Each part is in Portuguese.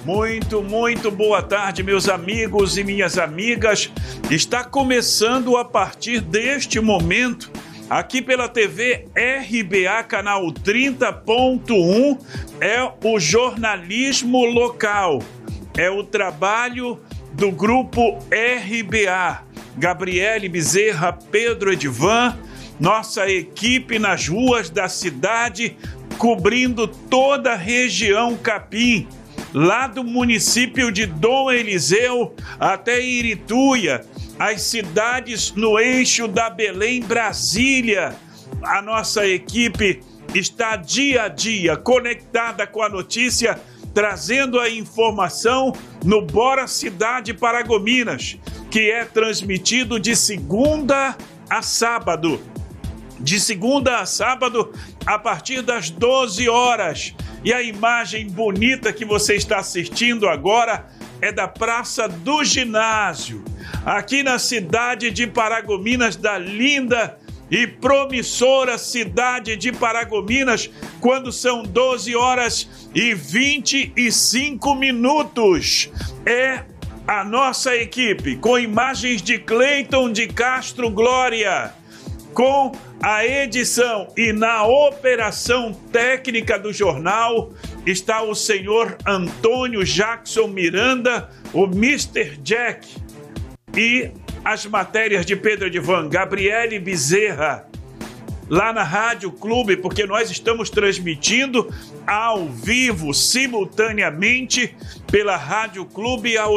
Muito boa tarde, meus amigos e minhas amigas. Está começando a partir deste momento, aqui pela TV RBA, canal 30.1, é o jornalismo local. É o trabalho do grupo RBA. Gabriele Bezerra, Pedro Edivan, nossa equipe nas ruas da cidade, cobrindo toda a região Capim, lá do município de Dom Eliseu até Irituia, as cidades no eixo da Belém, Brasília. A nossa equipe está dia a dia conectada com a notícia, trazendo a informação no Bora Cidade Paragominas, que é transmitido de segunda a sábado. De segunda a sábado, a partir das 12 horas. E a imagem bonita que você está assistindo agora é da Praça do Ginásio, aqui na cidade de Paragominas, da linda e promissora cidade de Paragominas, quando são 12 horas e 25 minutos. É a nossa equipe, com imagens de Cleiton de Castro Glória, com a edição e na operação técnica do jornal está o senhor Antônio Jackson Miranda, o Mr. Jack, e as matérias de Pedro Edivan, Gabriele Bezerra, lá na Rádio Clube, porque nós estamos transmitindo ao vivo, simultaneamente, pela Rádio Clube a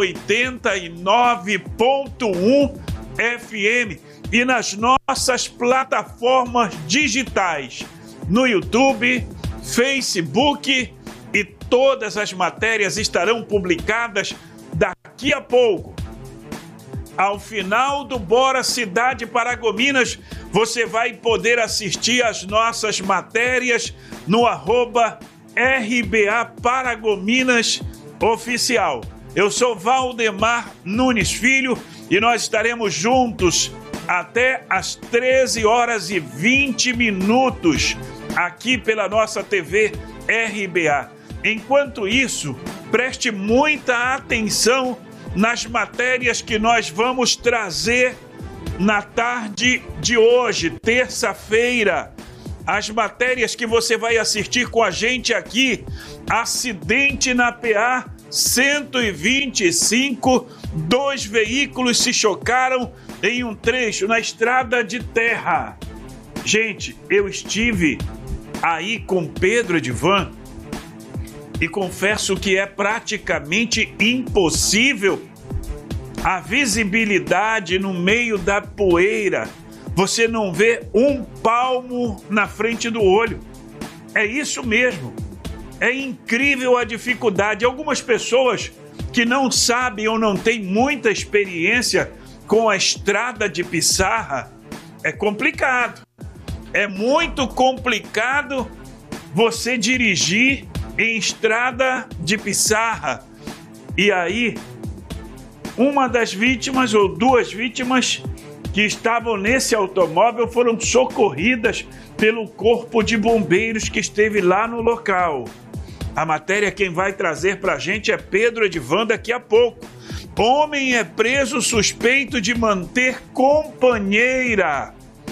89.1 FM e nas nossas plataformas digitais, no YouTube, Facebook, e todas as matérias estarão publicadas daqui a pouco. Ao final do Bora Cidade Paragominas, você vai poder assistir as nossas matérias no @RBA Paragominas Oficial. Eu sou Valdemar Nunes Filho e nós estaremos juntos até às 13 horas e 20 minutos aqui pela nossa TV RBA. Enquanto isso, preste muita atenção nas matérias que nós vamos trazer na tarde de hoje, terça-feira. As matérias que você vai assistir com a gente aqui: acidente na PA 125, 2 veículos se chocaram em um trecho na estrada de terra. Gente, eu estive aí com Pedro Edivan e confesso que é praticamente impossível a visibilidade no meio da poeira. Você não vê um palmo na frente do olho. É isso mesmo. É incrível a dificuldade. Algumas pessoas que não sabem ou não têm muita experiência com a estrada de Piçarra, é complicado. É muito complicado você dirigir em estrada de Piçarra. E aí, uma das vítimas ou 2 vítimas que estavam nesse automóvel foram socorridas pelo Corpo de Bombeiros que esteve lá no local. A matéria quem vai trazer para a gente é Pedro Edivan daqui a pouco. Homem é preso suspeito de manter companheira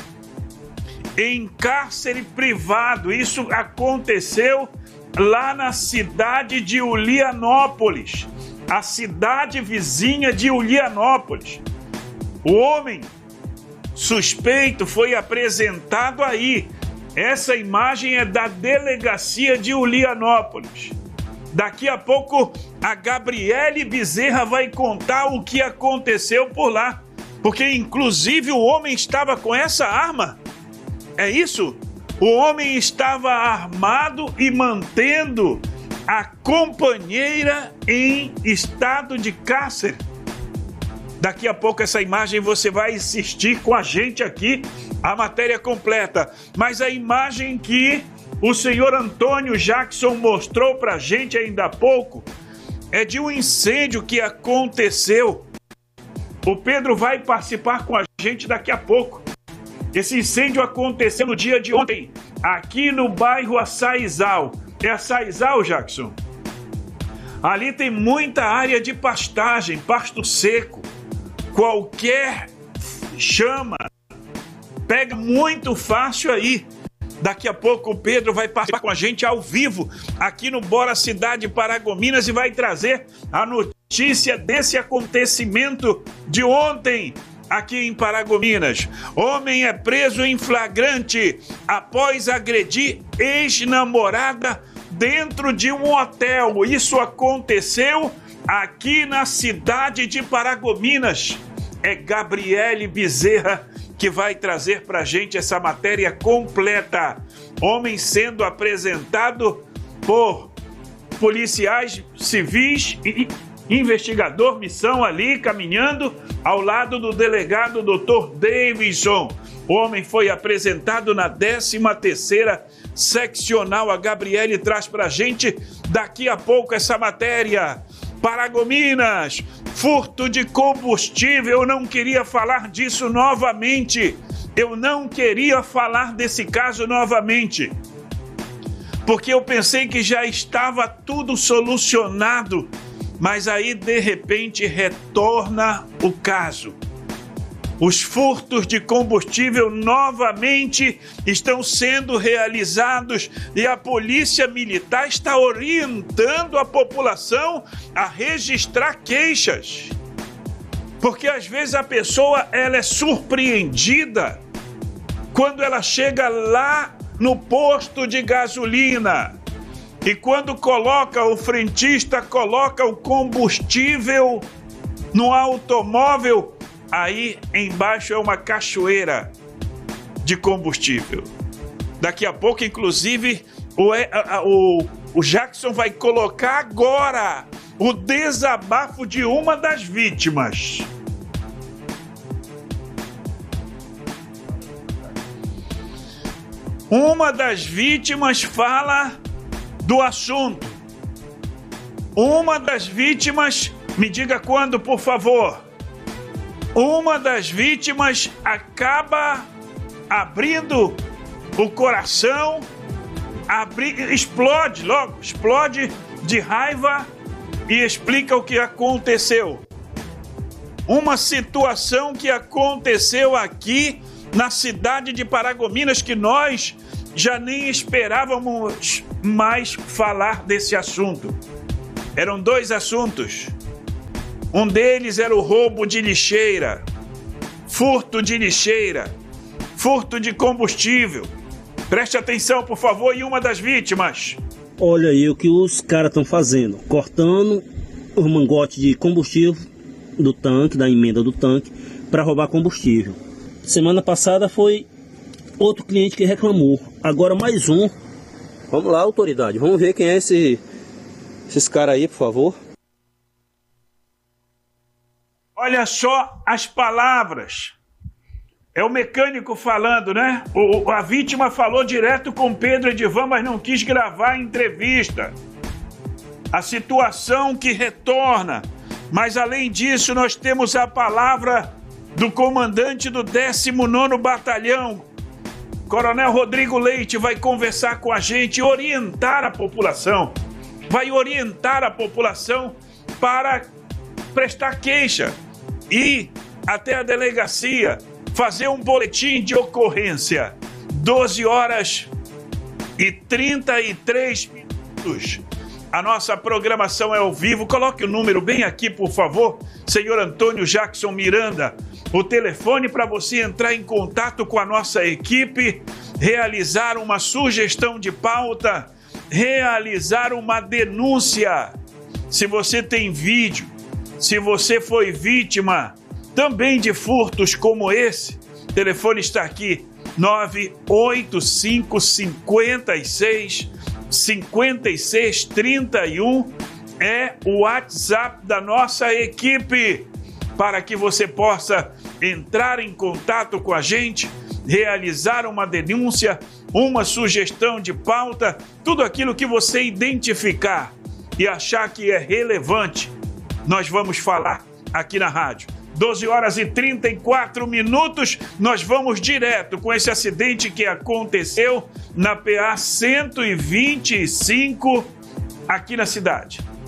em cárcere privado. Isso aconteceu lá na cidade de Ulianópolis, a cidade vizinha de Ulianópolis. O homem suspeito foi apresentado aí. Essa imagem é da delegacia de Ulianópolis. Daqui a pouco a Gabriele Bezerra vai contar o que aconteceu por lá, porque inclusive o homem estava com essa arma. É isso? O homem estava armado e mantendo a companheira em estado de cárcere. Daqui a pouco essa imagem você vai assistir com a gente aqui, a matéria completa. Mas a imagem que o senhor Antônio Jackson mostrou pra gente ainda há pouco é de um incêndio que aconteceu. O Pedro vai participar com a gente daqui a pouco. Esse incêndio aconteceu no dia de ontem, aqui no bairro Açaizal. É Açaizal, Jackson? Ali tem muita área de pastagem, pasto seco. Qualquer chama pega muito fácil aí. Daqui a pouco o Pedro vai participar com a gente ao vivo aqui no Bora Cidade Paragominas e vai trazer a notícia desse acontecimento de ontem aqui em Paragominas. Homem é preso em flagrante após agredir ex-namorada dentro de um hotel. Isso aconteceu aqui na cidade de Paragominas. É Gabriele Bezerra que vai trazer para a gente essa matéria completa. Homem sendo apresentado por policiais civis e investigador, missão ali, caminhando ao lado do delegado Dr. Davidson. O homem foi apresentado na 13ª seccional. A Gabriele traz para a gente daqui a pouco essa matéria. Paragominas, furto de combustível. Eu não queria falar disso novamente. Eu não queria falar desse caso novamente, porque eu pensei que já estava tudo solucionado, mas aí de repente retorna o caso. Os furtos de combustível novamente estão sendo realizados e a Polícia Militar está orientando a população a registrar queixas. Porque às vezes a pessoa ela é surpreendida quando ela chega lá no posto de gasolina e quando o frentista coloca o combustível no automóvel, aí embaixo é uma cachoeira de combustível. Daqui a pouco, inclusive, o Jackson vai colocar agora o desabafo de uma das vítimas. Uma das vítimas fala do assunto. Uma das vítimas, me diga quando, por favor. Uma das vítimas acaba abrindo o coração, explode de raiva e explica o que aconteceu. Uma situação que aconteceu aqui na cidade de Paragominas que nós já nem esperávamos mais falar desse assunto. Eram 2 assuntos. Um deles era o roubo de lixeira, furto de lixeira, furto de combustível. Preste atenção, por favor, em uma das vítimas. Olha aí o que os caras estão fazendo, cortando os mangotes de combustível do tanque, da emenda do tanque, para roubar combustível. Semana passada foi outro cliente que reclamou, agora mais um. Vamos lá, autoridade, vamos ver quem é esses caras aí, por favor. Olha só as palavras. É o mecânico falando, né? A vítima falou direto com Pedro Edivan, mas não quis gravar a entrevista. A situação que retorna. Mas além disso, nós temos a palavra do comandante do 19º Batalhão. Coronel Rodrigo Leite vai conversar com a gente e orientar a população. Vai orientar a população para prestar queixa. Ir até a delegacia, fazer um boletim de ocorrência. 12h33. A nossa programação é ao vivo. Coloque o número bem aqui, por favor, senhor Antônio Jackson Miranda. O telefone para você entrar em contato com a nossa equipe, realizar uma sugestão de pauta, realizar uma denúncia. Se você tem vídeo, se você foi vítima também de furtos como esse, o telefone está aqui, 985 56 31, é o WhatsApp da nossa equipe, para que você possa entrar em contato com a gente, realizar uma denúncia, uma sugestão de pauta, tudo aquilo que você identificar e achar que é relevante, nós vamos falar aqui na rádio. 12h34, nós vamos direto com esse acidente que aconteceu na PA 125 aqui na cidade.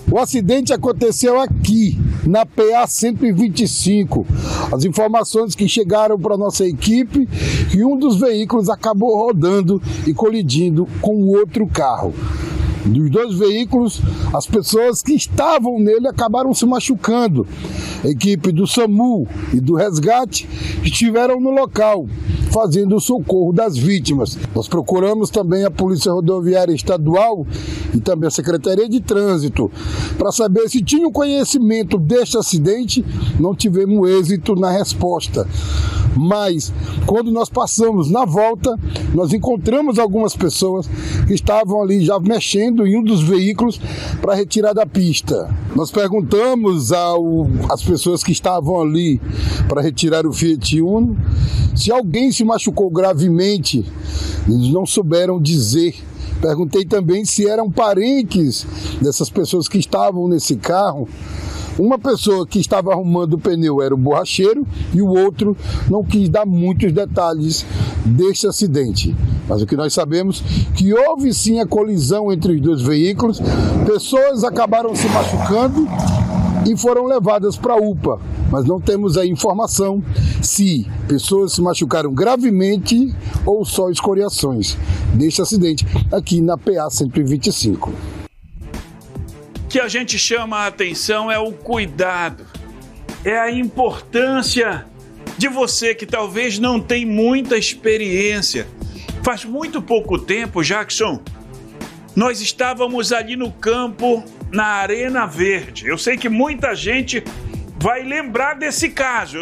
O acidente aconteceu aqui, na PA 125. As informações que chegaram para a nossa equipe, que um dos veículos acabou rodando e colidindo com o outro carro. Dos dois veículos, as pessoas que estavam nele acabaram se machucando. A equipe do SAMU e do resgate estiveram no local, fazendo o socorro das vítimas. Nós procuramos também a Polícia Rodoviária Estadual e também a Secretaria de Trânsito para saber se tinham conhecimento deste acidente. Não tivemos êxito na resposta. Mas, quando nós passamos na volta, nós encontramos algumas pessoas que estavam ali já mexendo em um dos veículos para retirar da pista. Nós perguntamos às pessoas que estavam ali para retirar o Fiat Uno se alguém se machucou gravemente. Eles não souberam dizer. Perguntei também se eram parentes dessas pessoas que estavam nesse carro. Uma pessoa que estava arrumando o pneu era o borracheiro e o outro não quis dar muitos detalhes deste acidente. Mas o que nós sabemos é que houve sim a colisão entre os dois veículos, pessoas acabaram se machucando e foram levadas para a UPA. Mas não temos a informação se pessoas se machucaram gravemente ou só escoriações deste acidente aqui na PA 125. O que a gente chama a atenção é o cuidado, é a importância de você que talvez não tem muita experiência. Faz muito pouco tempo, Jackson, nós estávamos ali no campo, na Arena Verde. Eu sei que muita gente vai lembrar desse caso,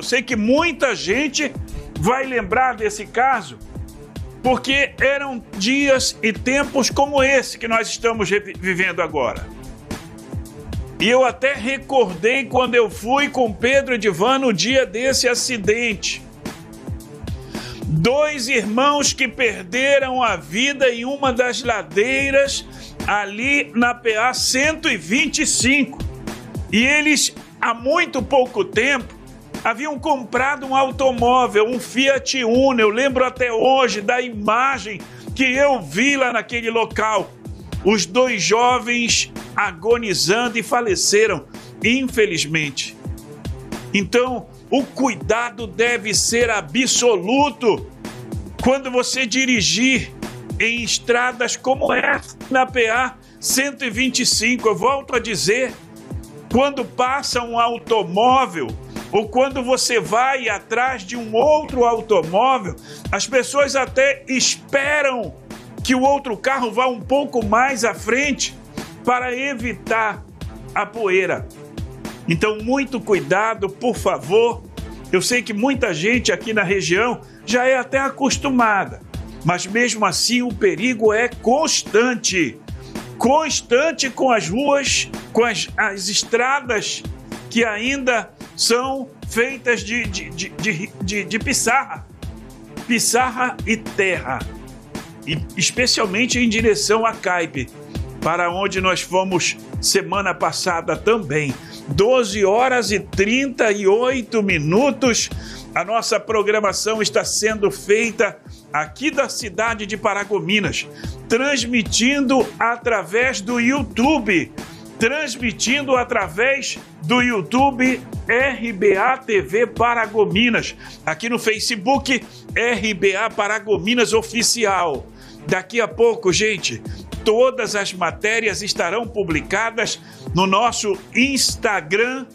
porque eram dias e tempos como esse que nós estamos vivendo agora. E eu até recordei quando eu fui com Pedro Edivan no dia desse acidente. 2 irmãos que perderam a vida em uma das ladeiras ali na PA 125. E eles, há muito pouco tempo, haviam comprado um automóvel, um Fiat Uno. Eu lembro até hoje da imagem que eu vi lá naquele local. Os 2 jovens agonizando e faleceram, infelizmente. Então, o cuidado deve ser absoluto quando você dirigir em estradas como essa, na PA 125. Eu volto a dizer, quando passa um automóvel ou quando você vai atrás de um outro automóvel, as pessoas até esperam que o outro carro vá um pouco mais à frente para evitar a poeira. Então, muito cuidado, por favor. Eu sei que muita gente aqui na região já é até acostumada, mas mesmo assim o perigo é constante. Constante com as ruas, com as estradas que ainda são feitas de pissarra e terra. E especialmente em direção a Caipe, para onde nós fomos semana passada também. 12h38, a nossa programação está sendo feita aqui da cidade de Paragominas, transmitindo através do YouTube, RBA TV Paragominas, aqui no Facebook, RBA Paragominas Oficial. Daqui a pouco, gente, todas as matérias estarão publicadas no nosso Instagram,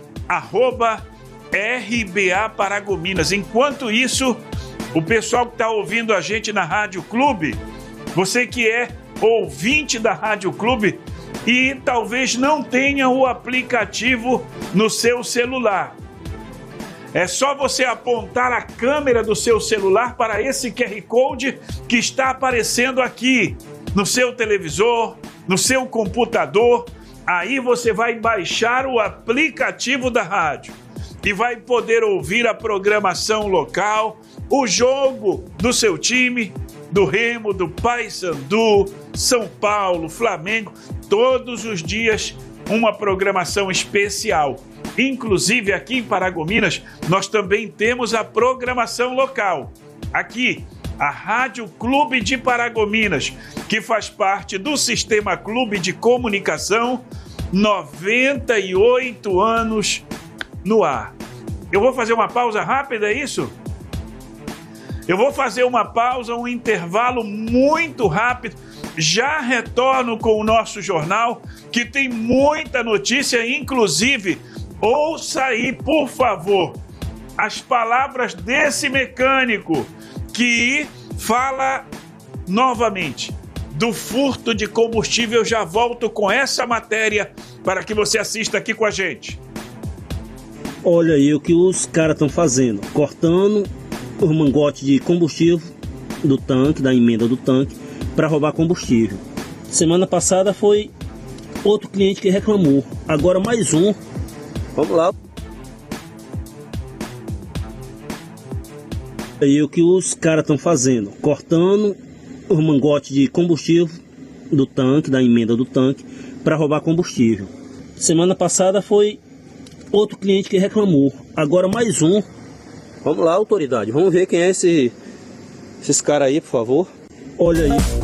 @RBA Paragominas. Enquanto isso, o pessoal que está ouvindo a gente na Rádio Clube, você que é ouvinte da Rádio Clube e talvez não tenha o aplicativo no seu celular, é só você apontar a câmera do seu celular para esse QR Code que está aparecendo aqui no seu televisor, no seu computador. Aí você vai baixar o aplicativo da rádio e vai poder ouvir a programação local, o jogo do seu time, do Remo, do Paysandu, São Paulo, Flamengo, todos os dias uma programação especial. Inclusive aqui em Paragominas, nós também temos a programação local. Aqui, a Rádio Clube de Paragominas, que faz parte do Sistema Clube de Comunicação, 98 anos no ar. Eu vou fazer uma pausa rápida, é isso? Eu vou fazer uma pausa, um intervalo muito rápido. Já retorno com o nosso jornal, que tem muita notícia, inclusive, ouça aí, por favor, as palavras desse mecânico que fala novamente do furto de combustível. Eu já volto com essa matéria para que você assista aqui com a gente. Olha aí o que os caras estão fazendo, cortando os mangotes de combustível do tanque, da emenda do tanque, para roubar combustível. Semana passada foi outro cliente que reclamou, agora mais um. Vamos lá. Aí o que os caras estão fazendo, cortando os mangotes de combustível do tanque, da emenda do tanque, para roubar combustível. Semana passada foi outro cliente que reclamou, agora mais um. Vamos lá, autoridade, vamos ver quem é esses caras aí, por favor. Olha aí.